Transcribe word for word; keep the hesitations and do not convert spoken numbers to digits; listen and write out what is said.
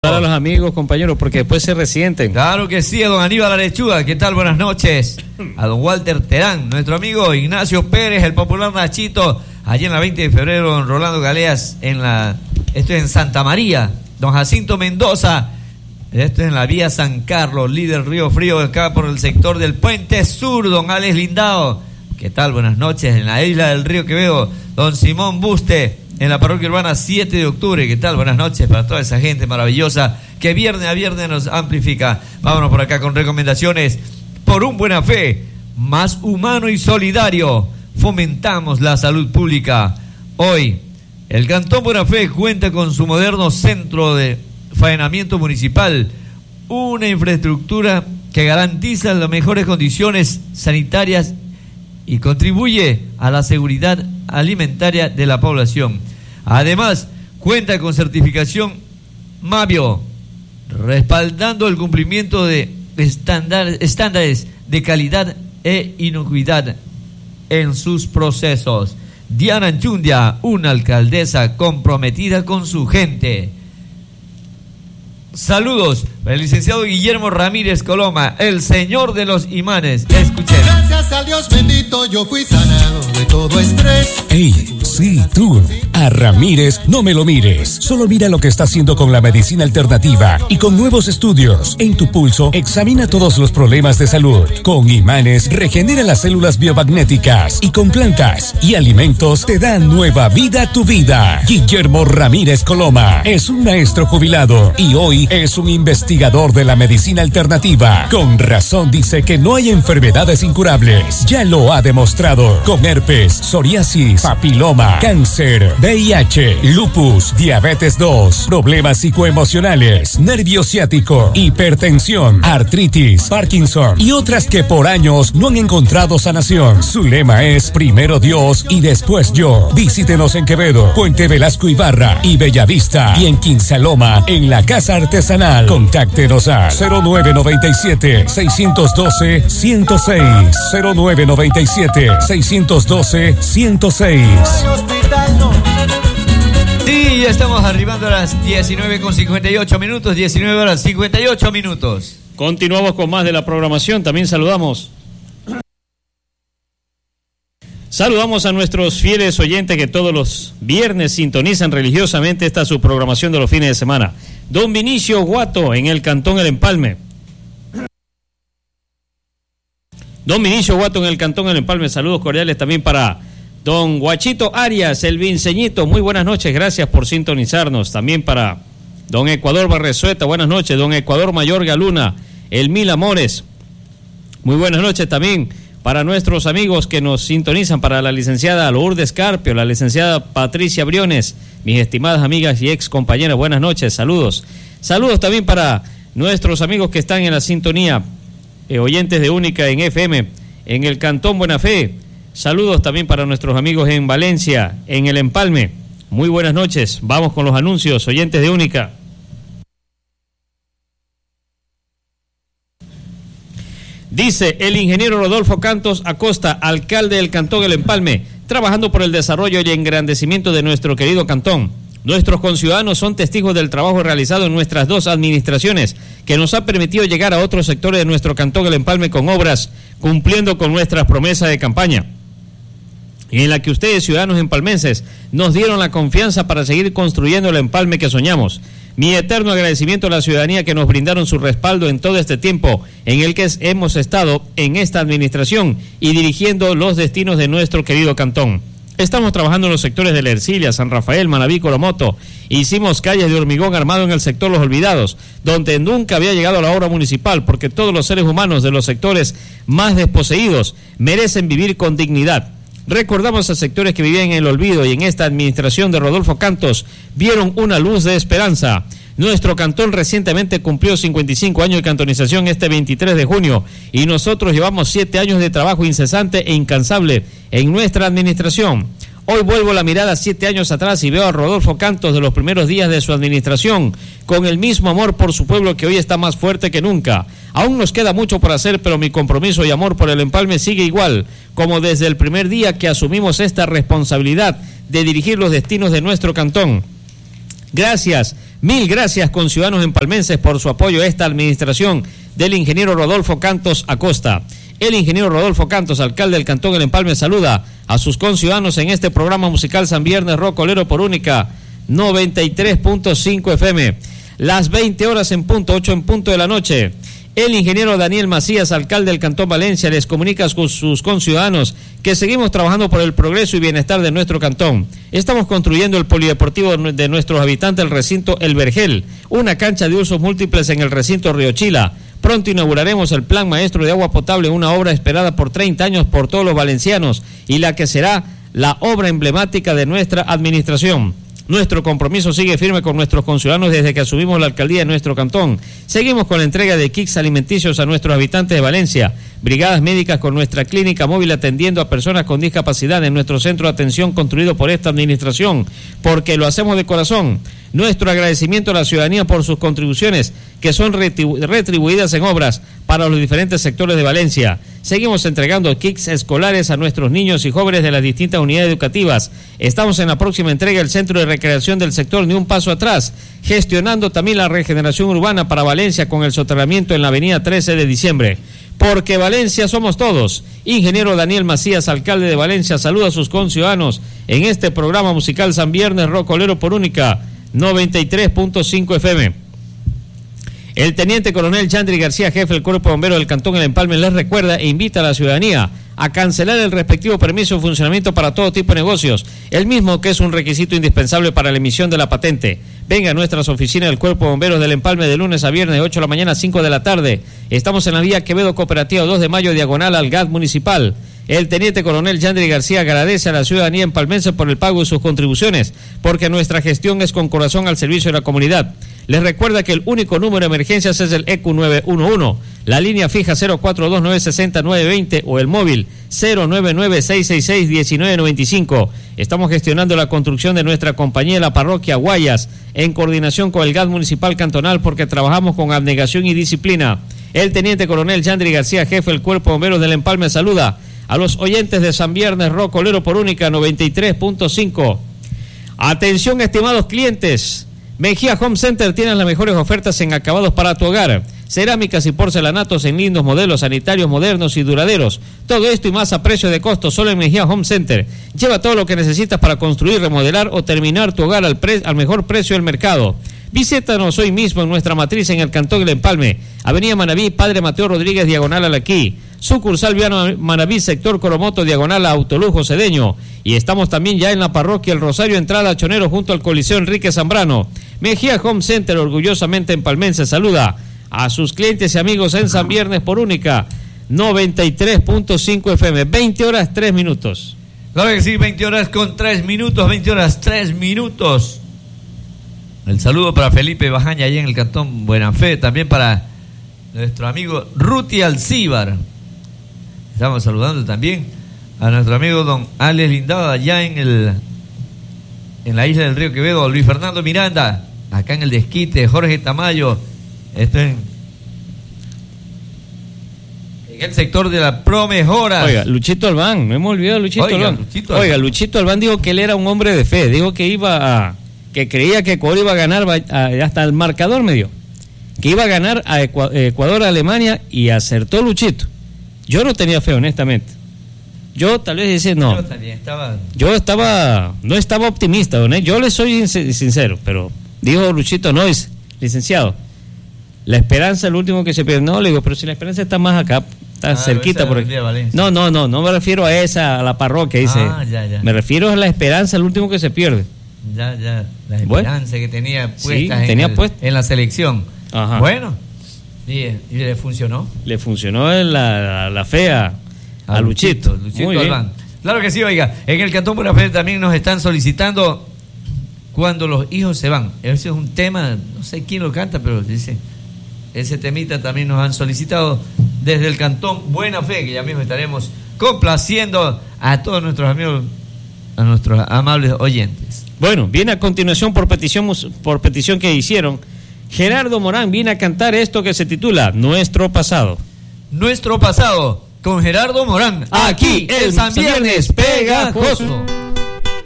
A los amigos, compañeros, porque después se resienten. Claro que sí, a don Aníbal La Lechuga, ¿qué tal? Buenas noches. A don Walter Terán, nuestro amigo Ignacio Pérez, el popular Nachito, allí en la veinte de febrero, don Rolando Galeas, en la, esto es en Santa María, don Jacinto Mendoza, esto es en la vía San Carlos, líder Río Frío, acá por el sector del Puente Sur, don Alex Lindao, ¿qué tal? Buenas noches, en la isla del Río Quevedo, don Simón Buste, en la parroquia urbana siete de octubre, ¿qué tal? Buenas noches para toda esa gente maravillosa que viernes a viernes nos amplifica. Vámonos por acá con recomendaciones. Por un Buena Fe, más humano y solidario, fomentamos la salud pública. Hoy, el Cantón Buena Fe cuenta con su moderno centro de faenamiento municipal, una infraestructura que garantiza las mejores condiciones sanitarias y contribuye a la seguridad alimentaria de la población. Además, cuenta con certificación Mavio, respaldando el cumplimiento de estándar, estándares de calidad e inocuidad en sus procesos. Diana Anchundia, una alcaldesa comprometida con su gente. Saludos para el licenciado Guillermo Ramírez Coloma, el señor de los imanes. Escuchen. Gracias a Dios bendito yo fui sanado de todo estrés. Ey, sí, tú. A Ramírez no me lo mires. Solo mira lo que está haciendo con la medicina alternativa y con nuevos estudios. En tu pulso examina todos los problemas de salud. Con imanes regenera las células biomagnéticas y con plantas y alimentos te da nueva vida a tu vida. Guillermo Ramírez Coloma es un maestro jubilado y hoy es un investigador de la medicina alternativa. Con razón dice que no hay enfermedades incurables. Ya lo ha demostrado con herpes, psoriasis, papiloma, cáncer, V I H, lupus, diabetes dos, problemas psicoemocionales, nervio ciático, hipertensión, artritis, Parkinson y otras que por años no han encontrado sanación. Su lema es primero Dios y después yo. Visítenos en Quevedo, Puente Velasco Ibarra y Bellavista y en Quinsaloma en la Casa Artesanal. Contáctenos a cero nueve noventa y siete, seiscientos doce, ciento seis, cero nueve noventa y siete, seiscientos doce, ciento seis. Sí, ya estamos arribando a las diecinueve con cincuenta y ocho minutos, diecinueve horas cincuenta y ocho minutos. Continuamos con más de la programación, también saludamos. Saludamos a nuestros fieles oyentes que todos los viernes sintonizan religiosamente esta su programación de los fines de semana. Don Vinicio Guato en el Cantón El Empalme. Don Vinicio Guato en el Cantón El Empalme, saludos cordiales también para don Guachito Arias, el Vinceñito, muy buenas noches, gracias por sintonizarnos. También para don Ecuador Barrezueta, buenas noches. Don Ecuador Mayor Galuna, el Mil Amores, muy buenas noches también para nuestros amigos que nos sintonizan, para la licenciada Lourdes Carpio, la licenciada Patricia Briones, mis estimadas amigas y ex compañeras, buenas noches, saludos. Saludos también para nuestros amigos que están en la sintonía, eh, oyentes de Única en F M, en el Cantón Buena Fe. Saludos también para nuestros amigos en Valencia, en el Empalme. Muy buenas noches, vamos con los anuncios, oyentes de Única. Dice el ingeniero Rodolfo Cantos Acosta, alcalde del Cantón El Empalme, trabajando por el desarrollo y engrandecimiento de nuestro querido cantón. Nuestros conciudadanos son testigos del trabajo realizado en nuestras dos administraciones, que nos ha permitido llegar a otros sectores de nuestro Cantón El Empalme con obras, cumpliendo con nuestras promesas de campaña, y en la que ustedes, ciudadanos empalmenses, nos dieron la confianza para seguir construyendo el empalme que soñamos. Mi eterno agradecimiento a la ciudadanía que nos brindaron su respaldo en todo este tiempo en el que hemos estado en esta administración y dirigiendo los destinos de nuestro querido cantón. Estamos trabajando en los sectores de La Ercilia, San Rafael, Manaví, Coromoto. Hicimos calles de hormigón armado en el sector Los Olvidados, donde nunca había llegado la obra municipal, porque todos los seres humanos de los sectores más desposeídos merecen vivir con dignidad. Recordamos a sectores que vivían en el olvido y en esta administración de Rodolfo Cantos vieron una luz de esperanza. Nuestro cantón recientemente cumplió cincuenta y cinco años de cantonización este veintitrés de junio y nosotros llevamos siete años de trabajo incesante e incansable en nuestra administración. Hoy vuelvo la mirada siete años atrás y veo a Rodolfo Cantos de los primeros días de su administración, con el mismo amor por su pueblo que hoy está más fuerte que nunca. Aún nos queda mucho por hacer, pero mi compromiso y amor por el empalme sigue igual, como desde el primer día que asumimos esta responsabilidad de dirigir los destinos de nuestro cantón. Gracias Mil gracias, conciudadanos empalmenses, por su apoyo a esta administración del ingeniero Rodolfo Cantos Acosta. El ingeniero Rodolfo Cantos, alcalde del Cantón El Empalme, saluda a sus conciudadanos en este programa musical San Viernes Rocolero por Única noventa y tres punto cinco F M. Las veinte horas en punto, ocho en punto de la noche. El ingeniero Daniel Macías, alcalde del Cantón Valencia, les comunica a sus conciudadanos que seguimos trabajando por el progreso y bienestar de nuestro cantón. Estamos construyendo el polideportivo de nuestros habitantes, el recinto El Vergel, una cancha de usos múltiples en el recinto Río Chila. Pronto inauguraremos el Plan Maestro de Agua Potable, una obra esperada por treinta años por todos los valencianos y la que será la obra emblemática de nuestra administración. Nuestro compromiso sigue firme con nuestros conciudadanos desde que asumimos la alcaldía de nuestro cantón. Seguimos con la entrega de kits alimenticios a nuestros habitantes de Valencia, brigadas médicas con nuestra clínica móvil atendiendo a personas con discapacidad en nuestro centro de atención construido por esta administración, porque lo hacemos de corazón. Nuestro agradecimiento a la ciudadanía por sus contribuciones, que son retribu- retribuidas en obras para los diferentes sectores de Valencia. Seguimos entregando kits escolares a nuestros niños y jóvenes de las distintas unidades educativas. Estamos en la próxima entrega del Centro de Recreación del sector Ni un Paso Atrás, gestionando también la regeneración urbana para Valencia con el soterramiento en la avenida trece de diciembre. Porque Valencia somos todos. Ingeniero Daniel Macías, alcalde de Valencia, saluda a sus conciudadanos en este programa musical San Viernes Rocolero por Única noventa y tres punto cinco F M. El teniente coronel Yandri García, jefe del Cuerpo de Bomberos del Cantón El Empalme, les recuerda e invita a la ciudadanía a cancelar el respectivo permiso de funcionamiento para todo tipo de negocios, el mismo que es un requisito indispensable para la emisión de la patente. Venga a nuestras oficinas del Cuerpo de Bomberos del Empalme de lunes a viernes, de ocho de la mañana a cinco de la tarde. Estamos en la vía Quevedo Cooperativa dos de mayo, diagonal al G A T municipal. El teniente coronel Yandri García agradece a la ciudadanía empalmense por el pago de sus contribuciones, porque nuestra gestión es con corazón al servicio de la comunidad. Les recuerda que el único número de emergencias es el E Q nueve uno uno, la línea fija cero cuatro dos nueve seis cero nueve dos cero o el móvil cero nueve nueve seis seis seis uno nueve nueve cinco. Estamos gestionando la construcción de nuestra compañía de la parroquia Guayas en coordinación con el G A T municipal cantonal, porque trabajamos con abnegación y disciplina. El teniente coronel Yandri García, jefe del Cuerpo de Bomberos del Empalme, saluda a los oyentes de San Viernes Rocolero por Única noventa y tres punto cinco. Atención, estimados clientes. Mejía Home Center tiene las mejores ofertas en acabados para tu hogar. Cerámicas y porcelanatos en lindos modelos sanitarios modernos y duraderos. Todo esto y más a precio de costo solo en Mejía Home Center. Lleva todo lo que necesitas para construir, remodelar o terminar tu hogar al, pre- al mejor precio del mercado. Visítanos hoy mismo en nuestra matriz en el Cantón El Empalme, Avenida Manabí, Padre Mateo Rodríguez, diagonal al Aquí. Sucursal Viano Manabí, sector Coromoto, diagonal a Autolujo Cedeño. Y estamos también ya en la parroquia El Rosario, entrada a Chonero, junto al Coliseo Enrique Zambrano. Mejía Home Center, orgullosamente empalmense, saluda a sus clientes y amigos en San Viernes por Única noventa y tres punto cinco F M. veinte horas, tres minutos. Claro que sí, veinte horas con tres minutos, veinte horas, tres minutos. El saludo para Felipe Bajaña, allá en el Cantón Buena Fe, también para nuestro amigo Ruti Alcíbar. Estamos saludando también a nuestro amigo don Alex Lindado, allá en el en la isla del Río Quevedo, Luis Fernando Miranda, acá en el Desquite, Jorge Tamayo, esto en, en el sector de la Promejora. Oiga, Luchito Albán, no hemos olvidado a Luchito Oiga, Albán. Luchito Oiga, Albán. Luchito Albán dijo que él era un hombre de fe, dijo que iba a, que creía que Ecuador iba a ganar, a, hasta el marcador me dio, que iba a ganar a Ecuador, a Alemania, y acertó Luchito. Yo no tenía fe, honestamente. Yo tal vez decía, no. Yo también estaba... Yo estaba, no estaba optimista, ¿no? Yo le soy sincero, pero dijo Luchito, no, es licenciado, la esperanza es lo último que se pierde. No, le digo, pero si la esperanza está más acá, está ah, cerquita por aquí. No, no, no, no me refiero a esa, a la parroquia, dice. Ah, ya, ya. Me refiero a la esperanza, el último que se pierde. Ya, ya, la esperanza bueno, que tenía puesta, sí, en, tenía el, puesta en la selección. Ajá. Bueno, y, y le funcionó. Le funcionó la, la, la fe a, a, a Luchito. Luchito, Luchito Albán. Claro que sí, oiga. En el Cantón Buena Fe también nos están solicitando cuando los hijos se van. Ese es un tema, no sé quién lo canta, pero dice, ese temita también nos han solicitado desde el Cantón Buena Fe, que ya mismo estaremos complaciendo a todos nuestros amigos, a nuestros amables oyentes. Bueno, viene a continuación por petición, por petición que hicieron. Gerardo Morán viene a cantar esto que se titula Nuestro Pasado. Nuestro Pasado, con Gerardo Morán. Aquí el San Viernes Pegajoso.